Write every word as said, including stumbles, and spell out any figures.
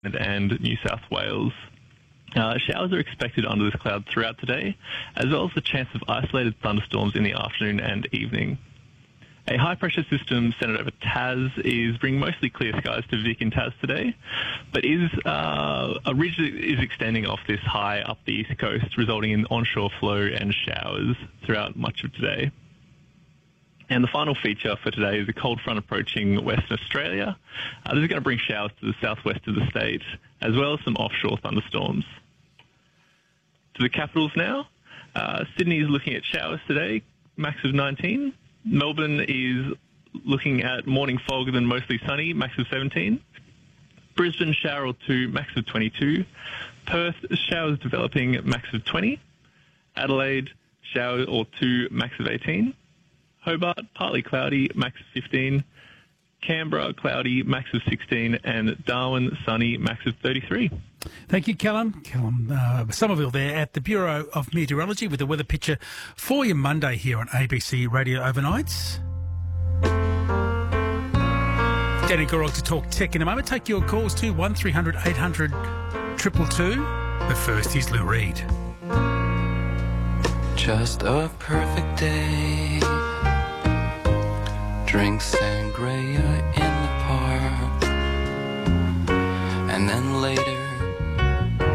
and New South Wales. Uh, showers are expected under this cloud throughout today, as well as the chance of isolated thunderstorms in the afternoon and evening. A high-pressure system centred over Tas is bringing mostly clear skies to Vic and Tas today, but is uh, a ridge is extending off this high up the east coast, resulting in onshore flow and showers throughout much of today. And the final feature for today is a cold front approaching Western Australia. Uh, this is going to bring showers to the southwest of the state, as well as some offshore thunderstorms. To the capitals now. Uh, Sydney is looking at showers today, max of nineteen. Melbourne is looking at morning fog and then mostly sunny, max of seventeen. Brisbane, shower or two, max of twenty-two. Perth, showers developing, max of twenty. Adelaide, shower or two, max of eighteen. Hobart, partly cloudy, max of fifteen. Canberra, cloudy, max of sixteen. And Darwin, sunny, max of thirty-three. Thank you, Callum. Callum uh, Somerville there at the Bureau of Meteorology with the weather picture for you Monday here on A B C Radio Overnights. Danny Gorog to talk tech in a moment. Take your calls to one three hundred eight hundred two two two. The first is Lou Reed. Just a perfect day. Drink sangria in the park, and then later